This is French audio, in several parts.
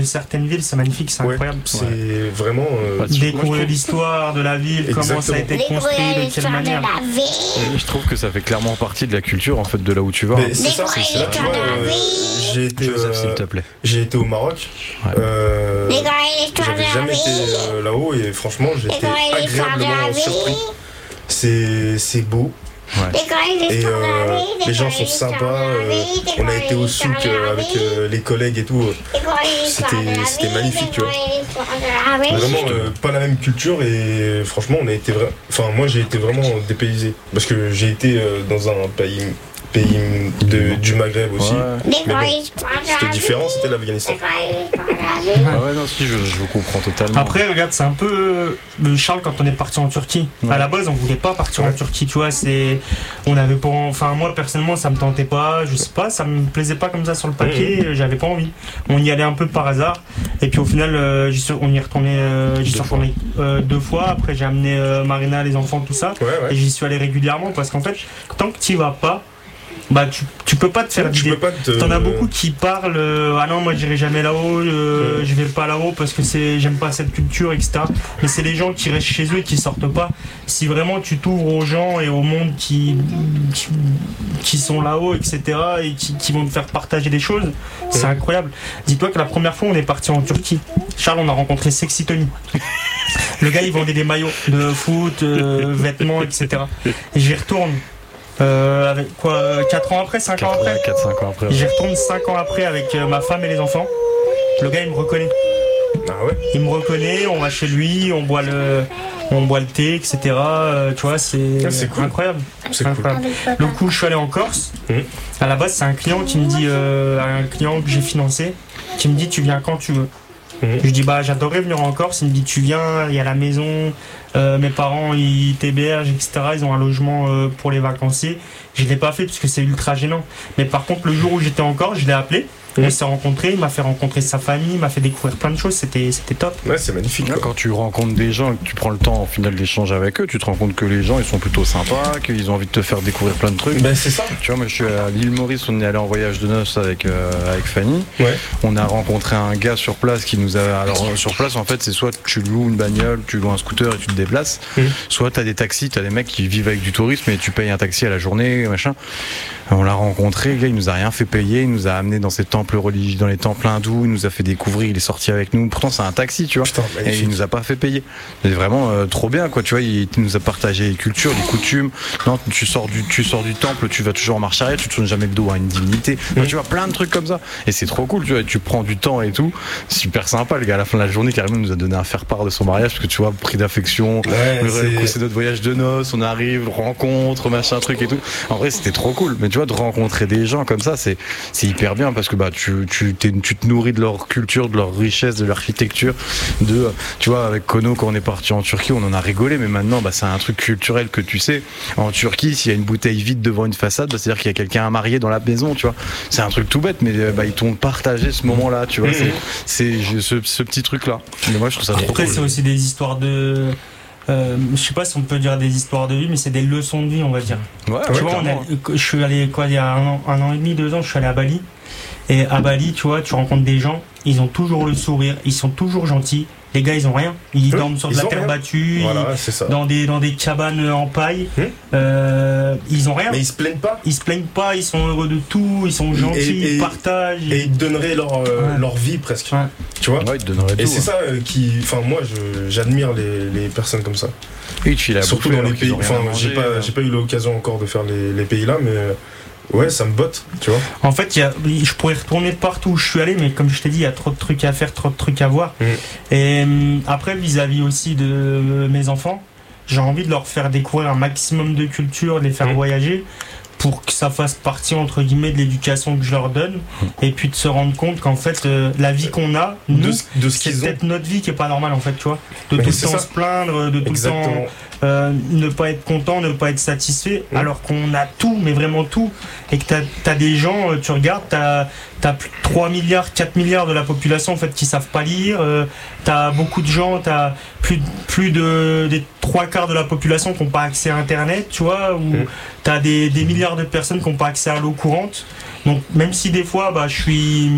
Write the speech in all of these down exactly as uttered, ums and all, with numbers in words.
certaines villes, c'est magnifique, c'est ouais, incroyable. C'est ouais. vraiment euh, découvrir l'histoire de la ville, exactement. Comment ça a été construit, de quelle manière. Et je trouve que ça fait clairement partie de la culture en fait de là où tu vas. Mais c'est ça, c'est, c'est là, tu vois, euh, j'ai été, Joseph, euh, s'il te plaît. J'ai été au Maroc. Ouais. Euh, j'avais jamais été euh, là-haut et franchement, j'ai été agréablement surpris. C'est, c'est beau. Ouais. Et euh, les gens sont sympas. Euh, on a été au souk euh, avec euh, les collègues et tout. C'était, c'était magnifique, tu vois. Vraiment euh, pas la même culture et franchement, on a été vra... enfin moi j'ai été vraiment dépaysé parce que j'ai été euh, dans un pays. pays de, du Maghreb aussi. Ouais. Mais bon, c'était différent, c'était l'Afghanistan. Ah ouais, non, si, je, je vous comprends totalement. Après, regarde, c'est un peu le Charles quand on est parti en Turquie. Ouais. À la base, on voulait pas partir ouais. en Turquie, tu vois. C'est, on avait pas, enfin moi personnellement, ça me tentait pas. Je sais pas, ça me plaisait pas comme ça sur le papier. Mmh. J'avais pas envie. On y allait un peu par hasard. Et puis au final, euh, j'y suis, on y est retourné, euh, j'y suis retourné euh, deux fois. Après, j'ai amené euh, Marina, les enfants, tout ça. Ouais, ouais. Et j'y suis allé régulièrement parce qu'en fait, tant que t'y vas pas. Bah tu, tu peux pas te faire d'idée. Te... T'en as beaucoup qui parlent euh, ah non moi j'irai jamais là-haut, euh, ouais. je vais pas là-haut parce que c'est j'aime pas cette culture et cetera. Mais c'est les gens qui restent chez eux et qui sortent pas. Si vraiment tu t'ouvres aux gens et au monde qui qui, qui sont là-haut et cetera et qui, qui vont te faire partager des choses, ouais. c'est incroyable. Dis-toi que la première fois on est parti en Turquie, Charles on a rencontré Sexy Tony. Le gars il vendait des maillots de foot, euh, vêtements et cetera. Et j'y retourne. Euh, avec quoi, quatre ans après, cinq ans après quatre cinq ans après. J'y retourne cinq ans après avec euh, ma femme et les enfants. Le gars il me reconnaît. Ah ouais. Il me reconnaît, on va chez lui, on boit le, on boit le thé, et cetera. Euh, tu vois, c'est, ah, c'est cool. incroyable. C'est incroyable. Cool. Le coup, je suis allé en Corse. Mmh. À la base, c'est un client qui me dit, euh, un client que j'ai financé, qui me dit tu viens quand tu veux. Mmh. Je dis bah j'adorerais venir en Corse. Il me dit tu viens, il y a la maison, euh, mes parents ils t'hébergent, et cetera. Ils ont un logement euh, pour les vacanciers. Je l'ai pas fait parce que c'est ultra gênant. Mais par contre le jour où j'étais en Corse, je l'ai appelé. On s'est rencontrés, il m'a fait rencontrer sa famille, il m'a fait découvrir plein de choses, c'était, c'était top. Ouais, c'est magnifique. Là, quand tu rencontres des gens et que tu prends le temps au final d'échanger avec eux, tu te rends compte que les gens ils sont plutôt sympas, qu'ils ont envie de te faire découvrir plein de trucs. Ben c'est ça. Tu vois, moi je suis à l'île Maurice, on est allé en voyage de noces avec, euh, avec Fanny. Ouais. On a rencontré un gars sur place qui nous a. Alors sur place en fait, c'est soit tu loues une bagnole, tu loues un scooter et tu te déplaces, mmh. soit t'as des taxis, t'as des mecs qui vivent avec du tourisme et tu payes un taxi à la journée, machin. On l'a rencontré, le gars il nous a rien fait payer, il nous a amené dans ses temples religieux, dans les temples hindous, il nous a fait découvrir, il est sorti avec nous. Pourtant c'est un taxi, tu vois. Putain, et il nous a pas fait payer. C'est vraiment euh, trop bien, quoi. Tu vois, il, il nous a partagé les cultures, les coutumes. Non, tu sors du, tu sors du temple, tu vas toujours en marche arrière, tu te tournes jamais le dos à une divinité. Mmh. Donc, tu vois, plein de trucs comme ça. Et c'est trop cool, tu vois. Tu prends du temps et tout. Super sympa, le gars. À la fin de la journée, carrément, il nous a donné un faire-part de son mariage parce que tu vois, prix d'affection. Ouais, c'est... c'est notre voyage de noces. On arrive, rencontre, machin, truc et tout. En vrai, c'était trop cool. Mais tu vois, de rencontrer des gens comme ça, c'est, c'est hyper bien parce que bah, tu, tu, t'es, tu te nourris de leur culture, de leur richesse, de leur architecture. De, tu vois, avec Kono, quand on est parti en Turquie, on en a rigolé, mais maintenant, bah, c'est un truc culturel que tu sais. En Turquie, s'il y a une bouteille vide devant une façade, bah, c'est-à-dire qu'il y a quelqu'un à marier dans la maison, tu vois. C'est un truc tout bête, mais bah, ils t'ont partagé ce moment-là, tu vois. Mmh. C'est, c'est ce, ce petit truc-là. Mais moi, je trouve ça trop Après, cool. C'est aussi des histoires de. Euh, je sais pas si on peut dire des histoires de vie, mais c'est des leçons de vie, on va dire. Ouais, tu ouais, vois, on a, je suis allé quoi, il y a un an, un an et demi, deux ans, je suis allé à Bali. Et à Bali, tu vois, tu rencontres des gens, ils ont toujours le sourire, ils sont toujours gentils. Les gars, ils ont rien. Ils mmh, dorment sur de la terre rien. battue, voilà, ils, c'est ça. dans des dans des cabanes en paille. Mmh. Euh, ils ont rien. Mais ils se plaignent pas. Ils se plaignent pas. Ils sont heureux de tout. Ils sont gentils. Et, et, ils partagent. Et ils donneraient leur euh, ouais. leur vie presque. Ouais. Tu vois. Ouais, ils donneraient et tout, c'est ouais. ça euh, qui. Enfin, moi, je, j'admire les, les personnes comme ça. Oui, tu l'as surtout bouffé, dans les pays. Enfin, j'ai pas euh... j'ai pas eu l'occasion encore de faire les, les pays là, mais. Euh, Ouais, ça me botte, tu vois. En fait, y a, je pourrais retourner partout où je suis allé, mais comme je t'ai dit, il y a trop de trucs à faire, trop de trucs à voir. Mmh. Et euh, après, vis-à-vis aussi de euh, mes enfants, j'ai envie de leur faire découvrir un maximum de culture, de les faire mmh. voyager, pour que ça fasse partie, entre guillemets, de l'éducation que je leur donne, mmh. et puis de se rendre compte qu'en fait, euh, la vie qu'on a, nous, de, de ce c'est qu'ils peut-être ont. notre vie qui est pas normale, en fait, tu vois. De mais tout le temps ça. se plaindre, de tout Exactement. le temps... Euh, ne pas être content, ne pas être satisfait, mmh. alors qu'on a tout, mais vraiment tout, et que t'as, t'as des gens, tu regardes, t'as, t'as plus de trois milliards, quatre milliards de la population en fait qui savent pas lire, euh, t'as beaucoup de gens, t'as plus, plus de des trois quarts de la population qui n'ont pas accès à internet, tu vois, ou mmh. t'as des, des milliards de personnes qui n'ont pas accès à l'eau courante. Donc même si des fois bah, je suis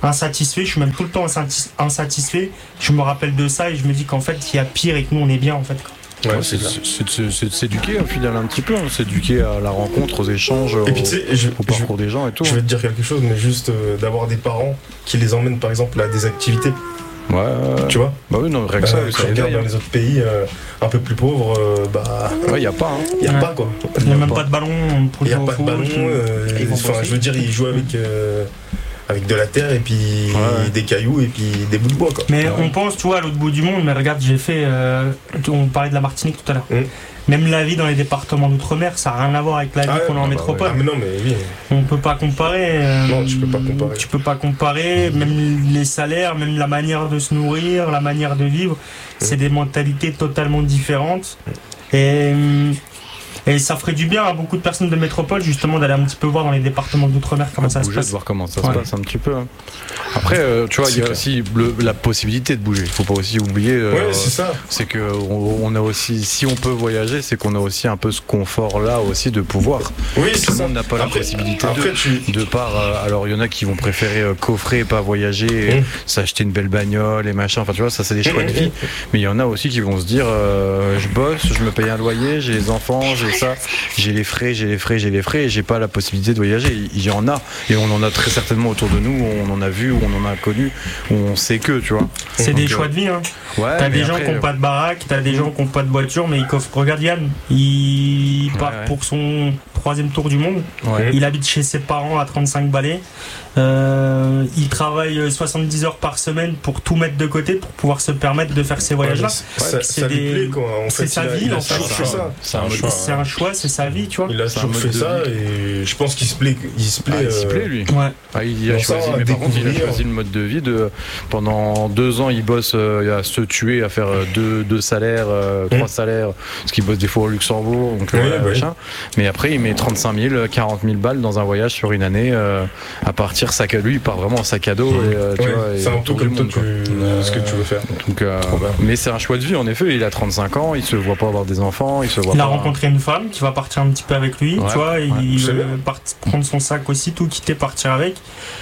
insatisfait, je suis même tout le temps insatisfait. Je me rappelle de ça et je me dis qu'en fait, il y a pire et que nous, on est bien en fait. Ouais, c'est, c'est, c'est, c'est de s'éduquer au final un petit peu, hein. S'éduquer à la rencontre, aux échanges, et puis, au, je, au parcours je, des gens et tout. Je vais te dire quelque chose, mais juste euh, d'avoir des parents qui les emmènent par exemple à des activités. Ouais. Tu vois. Bah oui, non, rien que ça. Euh, ça regarde dans les autres pays euh, un peu plus pauvres, euh, bah. Ouais, y a pas. Hein. Y a ouais. pas quoi. Il y a même pas de ballon pour jouer au foot. Y a pas de ballon. Euh, enfin, je veux dire, ils jouent avec. Euh, avec de la terre et puis ouais. des cailloux et puis des bouts de bois quoi. Mais ouais. on pense, tu vois, à l'autre bout du monde, mais regarde, j'ai fait, euh, on parlait de la Martinique tout à l'heure. Mmh. Même la vie dans les départements d'outre-mer, ça n'a rien à voir avec la vie ah ouais, qu'on a en bah métropole. Ouais. Ah mais non, mais oui. On peut pas comparer. Euh, non, tu peux pas comparer. Tu peux pas comparer, mmh. même les salaires, même la manière de se nourrir, la manière de vivre, mmh. c'est des mentalités totalement différentes. Mmh. Et Et ça ferait du bien à beaucoup de personnes de métropole justement d'aller un petit peu voir dans les départements d'outre-mer comment ça se passe. De voir comment ça ouais. se passe un petit peu. Hein. Après, euh, tu vois, il y a clair. aussi le, la possibilité de bouger. Il faut pas aussi oublier. Euh, ouais, c'est ça. C'est que on, on a aussi, si on peut voyager, c'est qu'on a aussi un peu ce confort-là aussi de pouvoir. Oui, tout le monde n'a pas après, la possibilité après, de. Tu... De part, euh, alors il y en a qui vont préférer euh, coffrer et pas voyager, mmh. s'acheter une belle bagnole et machin. Enfin, tu vois, ça c'est des choix mmh. de vie. Mais il y en a aussi qui vont se dire, euh, je bosse, je me paye un loyer, j'ai les enfants, j'ai ça, j'ai les frais, j'ai les frais, j'ai les frais, et j'ai pas la possibilité de voyager. Il y en a, et on en a très certainement autour de nous, on en a vu, ou on en a connu, où on sait que, tu vois. C'est Donc, des choix de vie, hein. Ouais, t'as des après, gens qui n'ont pas de baraque, t'as des gens qui n'ont pas de voiture, mais ils coffrent. Regarde Yann, il part ouais, ouais. pour son troisième tour du monde. Ouais. Il habite chez ses parents à trente-cinq balais. Euh, il travaille soixante-dix heures par semaine pour tout mettre de côté pour pouvoir se permettre de faire ces voyages-là. Ouais, ça, c'est ça des... lui plaît, quoi. En c'est fait, sa il a, vie, il a en fait. fait ça. C'est un, choix, c'est un choix, c'est sa vie, tu vois. Il a toujours fait ça et je pense qu'il se plaît. Il se plaît, ah, il se plaît lui. Ouais. Ah, il a choisi, mais par contre, il a choisi le mode de vie de pendant deux ans, il bosse euh, à se tuer, à faire deux, deux salaires, euh, trois mmh. salaires, parce qu'il bosse des fois au Luxembourg, donc oui, euh, oui. machin. Mais après, il met trente-cinq mille, quarante mille balles dans un voyage sur une année euh, à partir sac à lui, il part vraiment en sac à dos. Et, euh, tu ouais, vois, c'est un peu comme toi, tu, euh, ce que tu veux faire. Donc, euh, mais c'est un choix de vie, en effet. Il a trente-cinq ans, il se voit pas avoir des enfants, il se voit il pas. a rencontré une femme qui va partir un petit peu avec lui, ouais, tu vois, ouais, il veut prendre son sac aussi, tout quitter, partir avec.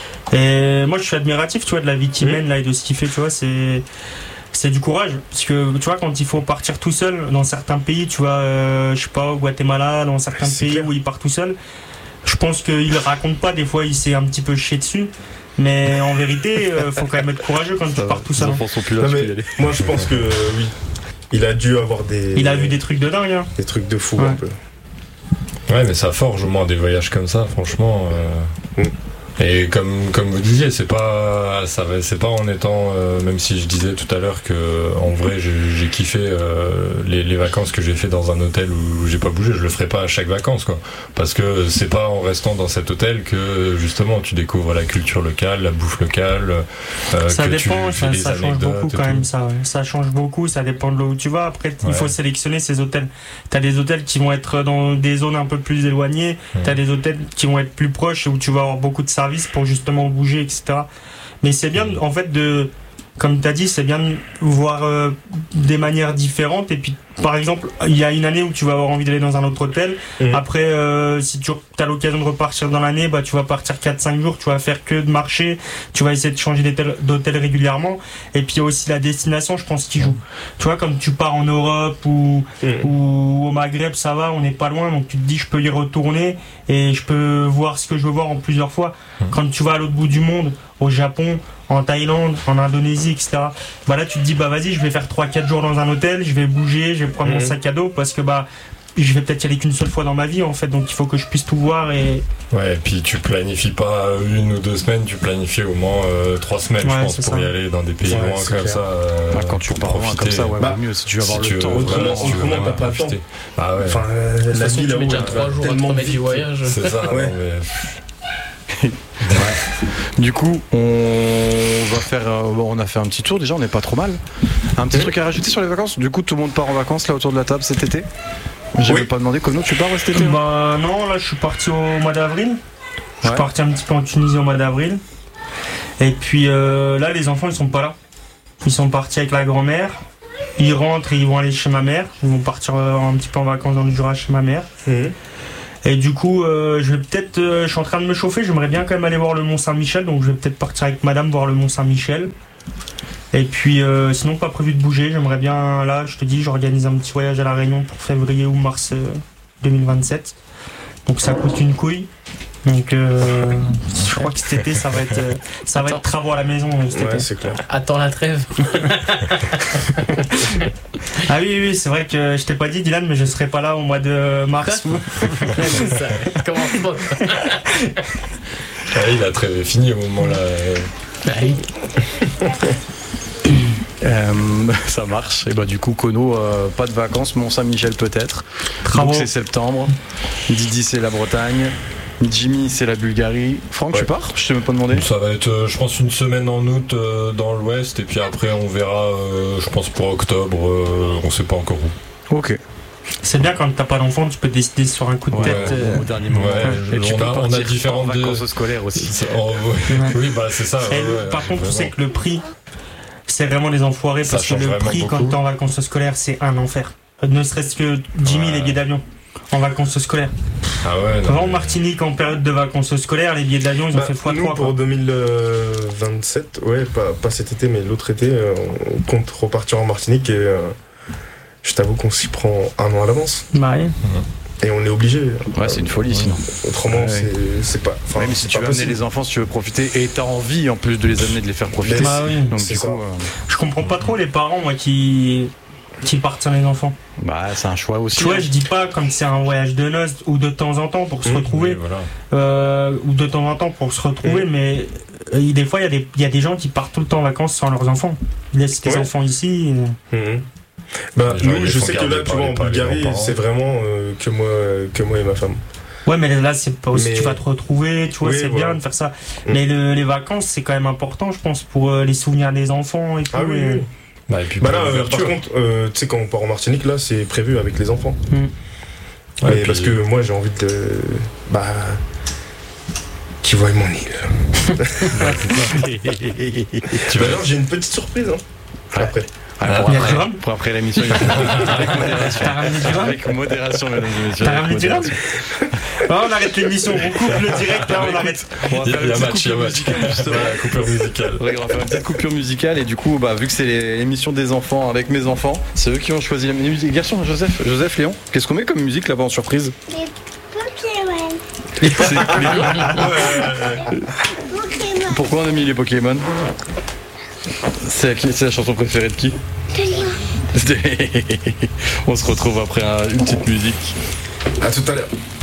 Et moi, je suis admiratif, tu vois, de la vie qu'il mène là et de ce qu'il fait, tu vois, c'est. C'est du courage, parce que tu vois, quand il faut partir tout seul dans certains pays, tu vois, euh, je sais pas, au Guatemala, dans certains c'est pays clair. Où il part tout seul, je pense qu'il raconte pas, des fois il s'est un petit peu chié dessus, mais en vérité, euh, faut quand même être courageux quand ça tu pars tout seul. Non, mais moi je pense que euh, oui, il a dû avoir des. Il a vu des trucs de dingue, hein. Des trucs de fou ouais. un peu. Ouais, mais ça forge au moins des voyages comme ça, franchement. Euh... Mm. Et comme, comme vous disiez, c'est pas, ça, c'est pas en étant, euh, même si je disais tout à l'heure que en vrai j'ai, j'ai kiffé euh, les, les vacances que j'ai fait dans un hôtel où j'ai pas bougé, je le ferai pas à chaque vacances quoi, parce que c'est pas en restant dans cet hôtel que justement tu découvres la culture locale, la bouffe locale. Euh, ça que dépend, tu ça, ça change beaucoup quand même ça, ouais. Ça change beaucoup, ça dépend de là où tu vas. Après il ouais. faut sélectionner ces hôtels. T'as des hôtels qui vont être dans des zones un peu plus éloignées, mmh. t'as des hôtels qui vont être plus proches où tu vas avoir beaucoup de services pour justement bouger, et cetera. Mais c'est bien, en fait, de, comme tu as dit, c'est bien de voir euh, des manières différentes. Et puis, par exemple, il y a une année où tu vas avoir envie d'aller dans un autre hôtel. Mmh. Après, euh, si tu as l'occasion de repartir dans l'année, bah, tu vas partir quatre cinq jours, tu vas faire que de marcher, tu vas essayer de changer d'hôtel, d'hôtel régulièrement. Et puis, il y a aussi la destination, je pense, qui joue. Tu vois, comme tu pars en Europe ou, mmh. ou au Maghreb, ça va, on n'est pas loin, donc tu te dis, je peux y retourner et je peux voir ce que je veux voir en plusieurs fois. Mmh. Quand tu vas à l'autre bout du monde, au Japon, en Thaïlande, en Indonésie, et cetera. Bah là, tu te dis, bah vas-y, je vais faire trois quatre jours dans un hôtel, je vais bouger, je vais prendre mmh. mon sac à dos parce que bah je vais peut-être y aller qu'une seule fois dans ma vie en fait, donc il faut que je puisse tout voir et. Ouais, et puis tu planifies pas une ou deux semaines, tu planifies au moins euh, trois semaines, ouais, je pense, pour ça. Y aller dans des pays ouais, loin comme clair. Ça. Euh, bah, quand tu pars loin comme ça, ouais, bah, mieux si tu veux avoir si le temps. Autrement, si autrement t'as pas le temps. Ah ouais. Enfin, euh, la vie là où déjà trois jours à te remettre du voyage. C'est ça. Ouais. Ouais. Du coup, on va faire. Euh, bon, on a fait un petit tour déjà, on n'est pas trop mal. Un petit mmh. truc à rajouter sur les vacances. Du coup, tout le monde part en vacances là autour de la table cet été. J'avais oui. pas demandé. Kono, tu pars cet été? Bah non, là je suis parti au mois d'avril. Je suis ouais. parti un petit peu en Tunisie au mois d'avril. Et puis euh, là, les enfants ils sont pas là. Ils sont partis avec la grand-mère. Ils rentrent et ils vont aller chez ma mère. Ils vont partir euh, un petit peu en vacances dans le Jura chez ma mère. Mmh. Et du coup, euh, je vais peut-être, euh, je suis en train de me chauffer, j'aimerais bien quand même aller voir le Mont Saint-Michel, donc je vais peut-être partir avec madame voir le Mont Saint-Michel. Et puis, euh, sinon, pas prévu de bouger, j'aimerais bien, là, je te dis, j'organise un petit voyage à La Réunion pour février ou mars euh, deux mille vingt-sept. Donc ça coûte une couille. Donc euh, je crois que cet été ça va être euh, ça va Attends. être travaux à la maison cet ouais, été. C'est clair. Attends la trêve. Ah oui oui c'est vrai que je t'ai pas dit Dylan mais je serai pas là au mois de mars. ça, comment ah, la trêve est finie au moment là. Ah oui. Euh, ça marche. Et bah du coup Kono, euh, pas de vacances, Mont Saint-Michel peut-être. Donc c'est septembre. Didi c'est la Bretagne. Jimmy c'est la Bulgarie. Franck ouais. Tu pars? Je t'ai même pas demandé. Ça va être euh, je pense une semaine en août euh, dans l'ouest et puis après on verra euh, je pense pour octobre euh, on sait pas encore où. Ok. C'est bien quand t'as pas d'enfant, tu peux décider sur un coup de ouais, tête euh... au dernier moment. Ouais, et tu on, peux a, on a différentes vacances scolaires aussi. Oh, ouais. Oui bah c'est ça. Ouais, ouais, par ouais, contre vraiment. tu sais que le prix c'est vraiment les enfoirés ça parce que le prix beaucoup. quand t'es en vacances scolaires c'est un enfer. Ne serait-ce que Jimmy ouais. les billets d'avion en vacances scolaires. Ah ouais. Avant Martinique en période de vacances scolaires, les billets d'avion ils bah, ont fait fois nous, trois. Pour quoi. deux mille vingt-sept, ouais, pas, pas cet été mais l'autre été, euh, on compte repartir en Martinique et euh, je t'avoue qu'on s'y prend un an à l'avance. Bah oui. Et on est obligé. Ouais, c'est une folie sinon. Autrement, ouais. c'est, c'est pas. Ouais, mais si tu veux amener les enfants, si tu veux profiter, et t'as envie en plus de les amener, de les faire profiter. Bah oui. Donc c'est du ça. coup, euh... je comprends pas trop les parents, moi, qui qui partent sans les enfants. Bah, c'est un choix aussi. Tu vois, je dis pas comme c'est un voyage de noces ou de temps en temps pour se mmh, retrouver, oui, voilà. euh, ou de temps en temps pour se retrouver, mmh. mais euh, des fois il y a des il y a des gens qui partent tout le temps en vacances sans leurs enfants. Ils laissent les ouais. enfants ici. Et... Mmh. Bah, nous, je sais que là, tu vois, en Bulgarie, c'est vraiment euh, que moi, que moi et ma femme. Ouais, mais là, c'est pas aussi, mais... tu vas te retrouver, tu vois, oui, c'est voilà. bien de faire ça. Mmh. Mais le, les vacances, c'est quand même important, je pense, pour euh, les souvenirs des enfants et tout. Ah oui, et... oui. Bah, et puis bah là, euh, par contre, euh, tu sais, quand on part en Martinique, là, c'est prévu avec les enfants. Mmh. Ouais, puis... Parce que moi, j'ai envie de. Bah. Qu'ils voient mon île. Tu vas voir, j'ai une petite surprise, hein. Ouais. Après. Ah, pour, après, pour après l'émission, avec modération. Avec modération, mesdames et messieurs. T'as ramené du rhum ? Oh, on arrête l'émission, on coupe le direct, là, on arrête. On va faire une petite coupure musicale, justement. La coupure musicale. On va faire une petite coupure musicale, et du coup, bah, vu que c'est l'émission des enfants avec mes enfants, c'est eux qui ont choisi la musique. Garçon, Joseph, Joseph, Léon, qu'est-ce qu'on met comme musique là-bas en surprise ? Les Pokémon. Les Pokémon. Pourquoi on a mis les Pokémon ? C'est la, c'est la chanson préférée de qui ? On se retrouve après un, une petite musique. À tout à l'heure.